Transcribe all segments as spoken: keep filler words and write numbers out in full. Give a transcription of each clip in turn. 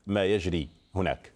ما يجري هناك.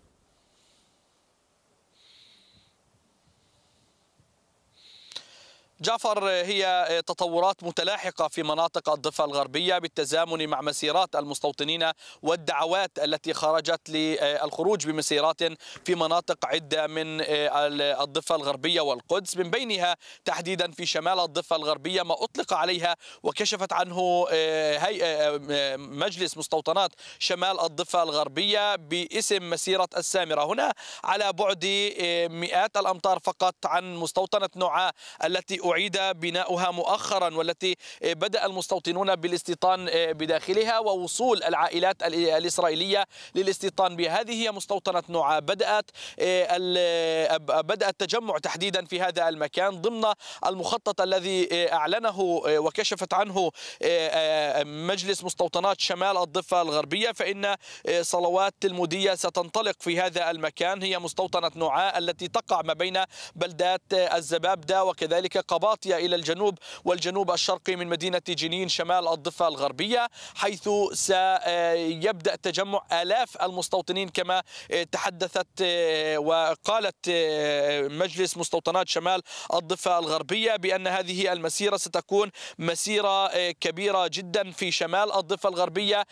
جعفر، هي تطورات متلاحقة في مناطق الضفة الغربية بالتزامن مع مسيرات المستوطنين والدعوات التي خرجت للخروج بمسيرات في مناطق عدة من الضفة الغربية والقدس، من بينها تحديدا في شمال الضفة الغربية ما أطلق عليها وكشفت عنه هيئة مجلس مستوطنات شمال الضفة الغربية باسم مسيرة السامرة، هنا على بعد مئات الأمتار فقط عن مستوطنة نوعاء التي أعيد بناؤها مؤخرا والتي بدأ المستوطنون بالاستيطان بداخلها ووصول العائلات الإسرائيلية للاستيطان بها. هذه هي مستوطنة نوعاء. بدأت بدأ التجمع تحديدا في هذا المكان ضمن المخطط الذي أعلنه وكشفت عنه مجلس مستوطنات شمال الضفة الغربية، فإن صلوات تلمودية ستنطلق في هذا المكان. هي مستوطنة نوعاء التي تقع ما بين بلدات الزبابدة وكذلك قباطية إلى الجنوب والجنوب الشرقي من مدينة جنين شمال الضفة الغربية، حيث سيبدأ تجمع آلاف المستوطنين كما تحدثت وقالت مجلس مستوطنات شمال الضفة الغربية بأن هذه المسيرة ستكون مسيرة كبيرة جدا في شمال الضفة الغربية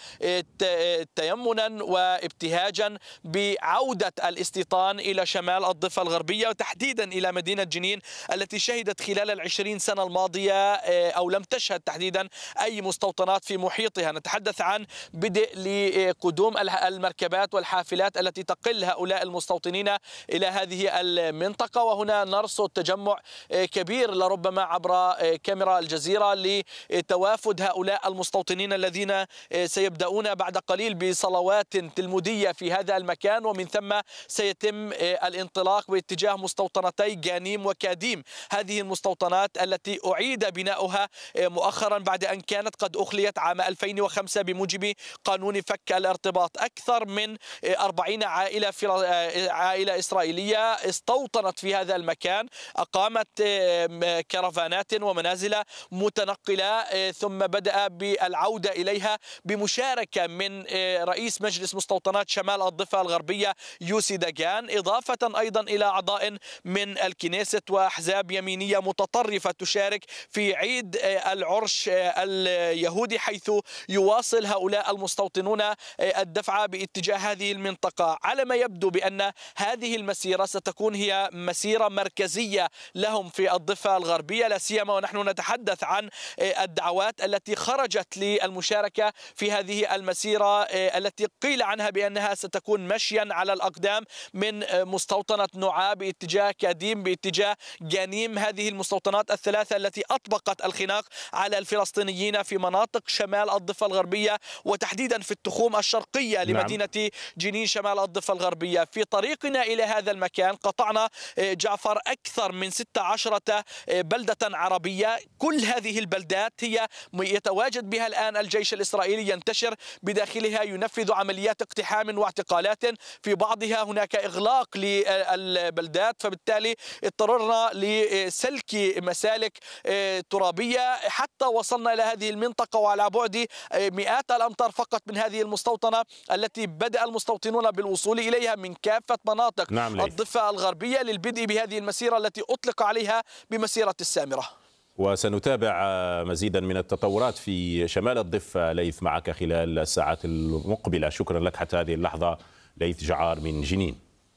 تيمنا وابتهاجا بعودة الاستيطان إلى شمال الضفة الغربية وتحديدا إلى مدينة جنين التي شهدت خلال العشرين سنة الماضية أو لم تشهد تحديدا أي مستوطنات في محيطها. نتحدث عن بدء لقدوم المركبات والحافلات التي تقل هؤلاء المستوطنين إلى هذه المنطقة، وهنا نرصد تجمع كبير لربما عبر كاميرا الجزيرة لتوافد هؤلاء المستوطنين الذين سيبدأون بعد قليل بصلوات تلمودية في هذا المكان، ومن ثم سيتم الانطلاق باتجاه مستوطنتي جانيم وكاديم. هذه المستوطنات التي أعيد بناؤها مؤخرا بعد أن كانت قد أخليت عام ألفين وخمسة بموجب قانون فك الارتباط. أكثر من أربعين عائلة في عائلة إسرائيلية استوطنت في هذا المكان، أقامت كرفانات ومنازل متنقلة، ثم بدأ بالعودة إليها بمشاركة من رئيس مجلس مستوطنات شمال الضفة الغربية يوسي داغان، إضافة أيضا إلى أعضاء من الكنيست وأحزاب يمينية متطرفة تشارك في عيد العرش اليهودي، حيث يواصل هؤلاء المستوطنون الدفع باتجاه هذه المنطقة. على ما يبدو بأن هذه المسيرة ستكون هي مسيرة مركزية لهم في الضفة الغربية، لا سيما ونحن نتحدث عن الدعوات التي خرجت للمشاركة في هذه المسيرة التي قيل عنها بأنها ستكون مشيا على الأقدام من مستوطنة نوعاء باتجاه كاديم باتجاه جانيم، هذه المستوطنات الثلاثة التي أطبقت الخناق على الفلسطينيين في مناطق شمال الضفة الغربية وتحديدا في التخوم الشرقية لمدينة نعم. جنين شمال الضفة الغربية. في طريقنا إلى هذا المكان قطعنا جعفر أكثر من ستة عشرة بلدة عربية، كل هذه البلدات هي يتواجد بها الآن الجيش الإسرائيلي، ينتشر بداخلها، ينفذ عمليات اقتحام واعتقالات، في بعضها هناك إغلاق للبلدات، فبالتالي اضطررنا لسلك مسالك ترابية حتى وصلنا إلى هذه المنطقة وعلى بعد مئات الأمتار فقط من هذه المستوطنة التي بدأ المستوطنون بالوصول إليها من كافة مناطق نعم الضفة الغربية للبدء بهذه المسيرة التي أطلق عليها بمسيرة السامرة. وسنتابع مزيدا من التطورات في شمال الضفة ليث معك خلال الساعات المقبلة. شكرا لك حتى هذه اللحظة ليث جعار من جنين.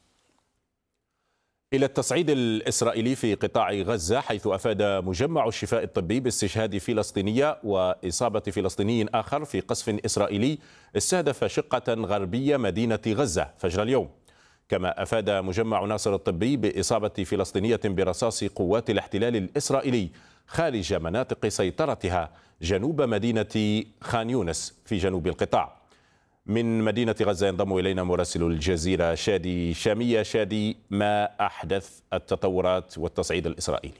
إلى التصعيد الإسرائيلي في قطاع غزة، حيث أفاد مجمع الشفاء الطبي باستشهاد فلسطينية وإصابة فلسطيني آخر في قصف إسرائيلي استهدف شقة غربية مدينة غزة فجر اليوم. كما أفاد مجمع ناصر الطبي بإصابة فلسطينية برصاص قوات الاحتلال الإسرائيلي خارج مناطق سيطرتها جنوب مدينة خان يونس في جنوب القطاع. من مدينة غزة ينضم إلينا مراسل الجزيرة شادي شامية. شادي، ما أحدث التطورات والتصعيد الإسرائيلي؟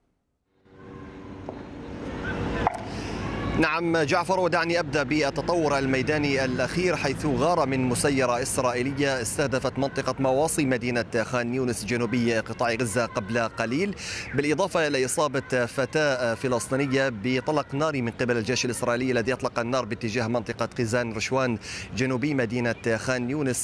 نعم جعفر، ودعني أبدأ بالتطور الميداني الأخير، حيث غارة من مسيرة إسرائيلية استهدفت منطقة مواصي مدينة خان يونس جنوبي قطاع غزة قبل قليل، بالإضافة إلى إصابة فتاة فلسطينية بطلق ناري من قبل الجيش الإسرائيلي الذي أطلق النار باتجاه منطقة خزان رشوان جنوبي مدينة خان يونس.